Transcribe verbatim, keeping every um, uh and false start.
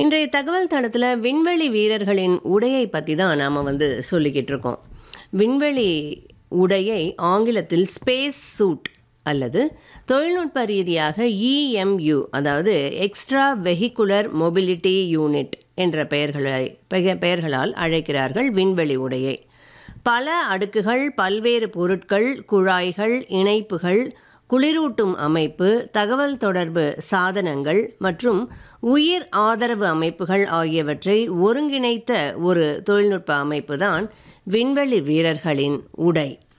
இன்றைய தகவல் தளத்தில் விண்வெளி வீரர்களின் உடையை பற்றி தான் நாம் வந்து சொல்லிக்கிட்டு இருக்கோம். விண்வெளி உடையை ஆங்கிலத்தில் ஸ்பேஸ் சூட் அல்லது தொழில்நுட்ப ரீதியாக இஎம்யூ, அதாவது எக்ஸ்ட்ரா வெஹிகுலர் மொபிலிட்டி யூனிட் என்ற பெயர்களை பெயர்களால் அழைக்கிறார்கள் விண்வெளி உடையை. பல அடுக்குகள், பல்வேறு பொருட்கள், குழாய்கள், இணைப்புகள், குளிரூட்டும் அமைப்பு, தகவல் தொடர்பு சாதனங்கள் மற்றும் உயிர் ஆதரவு அமைப்புகள் ஆகியவற்றை ஒருங்கிணைத்த ஒரு தொழில்நுட்ப அமைப்பு தான் விண்வெளி வீரர்களின் உடை.